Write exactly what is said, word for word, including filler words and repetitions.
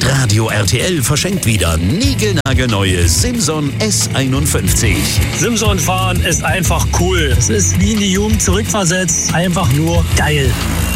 Radio R T L verschenkt wieder niegelnagelneue Simson S einundfünfzig. Simson fahren ist einfach cool. Es ist wie in die Jugend zurückversetzt. Einfach nur geil.